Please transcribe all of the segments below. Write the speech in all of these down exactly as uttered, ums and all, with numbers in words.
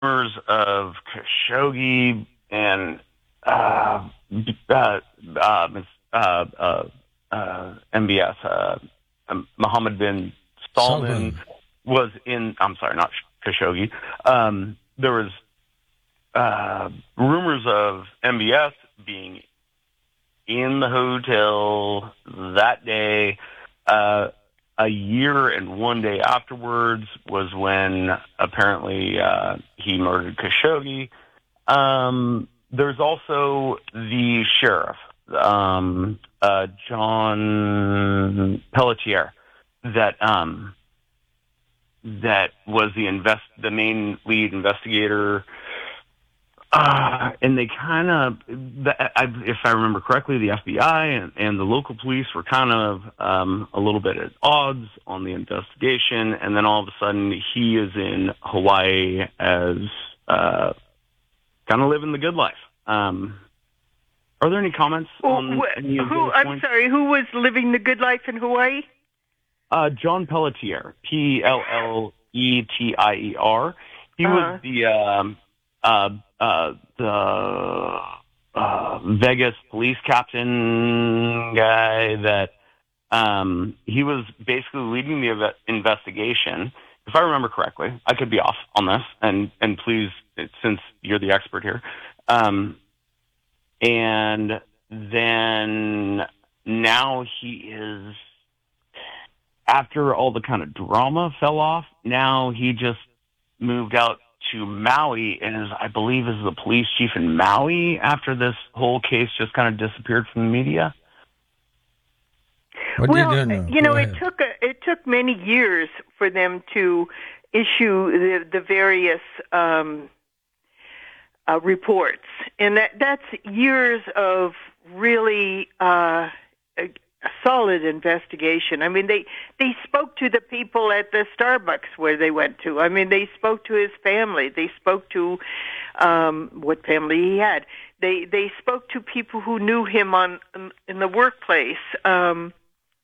rumors of Khashoggi and uh, uh, uh, uh, uh, uh, M B S, uh, um, Mohammed bin Salman, Salman. was in. I'm sorry, not Khashoggi. Um, there was uh, rumors of M B S being in the hotel that day. Uh, a year and one day afterwards was when apparently uh, he murdered Khashoggi. Um, there's also the sheriff, um, uh, John Pelletier, that um, that was the invest the main lead investigator. Uh, and they kind of, if I remember correctly, the F B I and, and the local police were kind of um, a little bit at odds on the investigation. And then all of a sudden, he is in Hawaii as uh, kind of living the good life. Um, are there any comments on wh- any of who? those I'm points? sorry. Who was living the good life in Hawaii? Uh, John Pelletier, P L L E T I E R. He Uh-huh. was the um, uh, uh, the uh, Vegas police captain guy that um, he was basically leading the ev- investigation. If I remember correctly, I could be off on this, and and please, since you're the expert here, um, and then now he is. After all the kind of drama fell off, now he just moved out to Maui and is, I believe, is the police chief in Maui after this whole case just kind of disappeared from the media. What well, do you do now? you Go know, ahead. it took a, it took many years for them to issue the, the various um, uh, reports, and that that's years of really uh, a, a solid investigation. I mean, they they spoke to the people at the Starbucks where they went to. I mean, they spoke to his family. They spoke to um, what family he had. They they spoke to people who knew him on in the workplace. Um,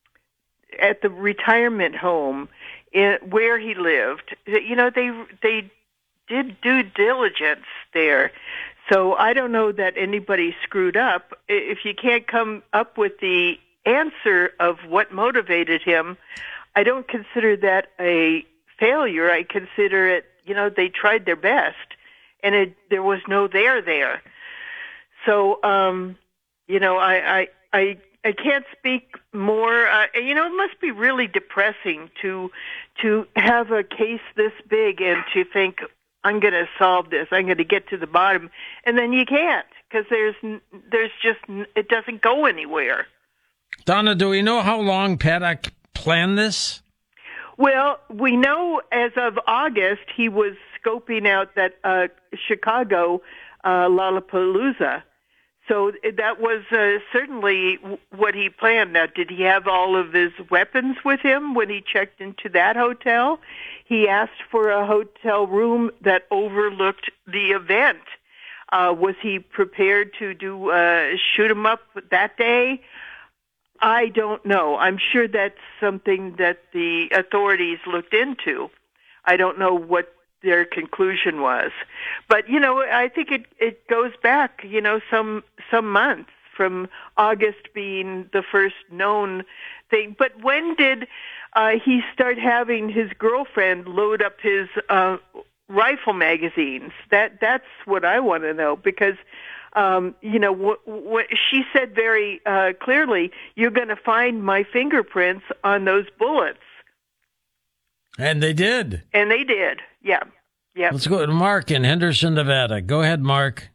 at the retirement home in, where he lived. You know, they they did due diligence there. So I don't know that anybody screwed up. If you can't come up with the answer of what motivated him, I don't consider that a failure. I consider it, you know, they tried their best, and it, there was no there there. So, um, you know, I, I, I, I can't speak more. Uh, you know, it must be really depressing to to have a case this big and to think, I'm going to solve this, I'm going to get to the bottom, and then you can't because there's there's just it doesn't go anywhere. Donna, do we know how long Paddock planned this? Well, we know as of August he was scoping out that uh, Chicago uh, Lollapalooza. So that was uh, certainly what he planned. Now, did he have all of his weapons with him when he checked into that hotel? He asked for a hotel room that overlooked the event. Uh, was he prepared to do uh, shoot him up that day? I don't know. I'm sure that's something that the authorities looked into. I don't know what their conclusion was. But, you know, I think it, it goes back, you know, some some months from August being the first known thing. But when did uh, he start having his girlfriend load up his uh, rifle magazines? That That's what I want to know because, um, you know, wh- wh- she said very uh, clearly, you're going to find my fingerprints on those bullets. And they did. And they did. Yeah. Yeah. Let's go to Mark in Henderson, Nevada. Go ahead, Mark.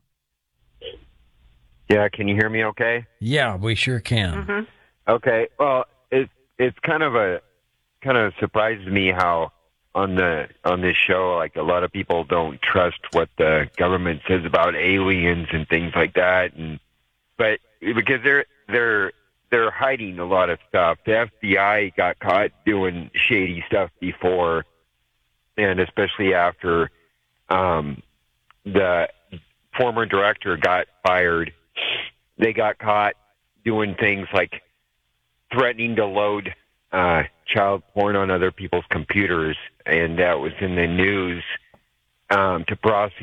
Yeah, can you hear me okay? Yeah, we sure can. Mm-hmm. Okay. Well, it it's kind of a kind of surprised me how on the on this show, like a lot of people don't trust what the government says about aliens and things like that, and but because they're they're they're hiding a lot of stuff. The F B I got caught doing shady stuff before, and especially after um, the former director got fired, they got caught doing things like threatening to load uh, child porn on other people's computers, and that was in the news. um, to prosecute